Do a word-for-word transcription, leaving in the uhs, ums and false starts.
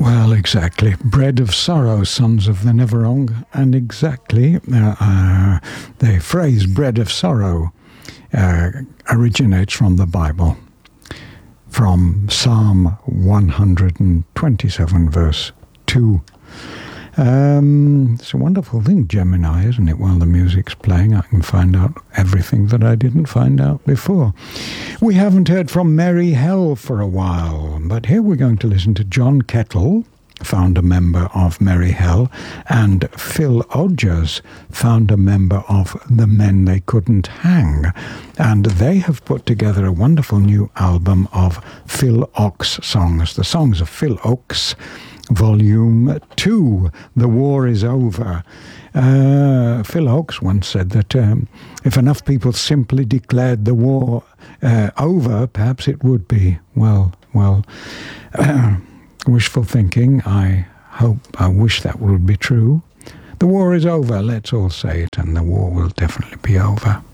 Well, exactly. Bread of Sorrow, Sons of the Neverong. And exactly, uh, uh, the phrase bread of sorrow uh, originates from the Bible, from Psalm one hundred twenty-seven, verse two. Um, it's a wonderful thing, Gemini, isn't it? While the music's playing, I can find out everything that I didn't find out before. We haven't heard from Merry Hell for a while, but here we're going to listen to John Kettle, founder member of Merry Hell, and Phil Odgers, founder member of The Men They Couldn't Hang. And they have put together a wonderful new album of Phil Ochs songs, the songs of Phil Ochs, Volume two, The War Is Over. Uh, Phil Ochs once said that um, if enough people simply declared the war uh, over, perhaps it would be. Well, well, uh, wishful thinking. I hope, I wish that would be true. The war is over, let's all say it, and the war will definitely be over.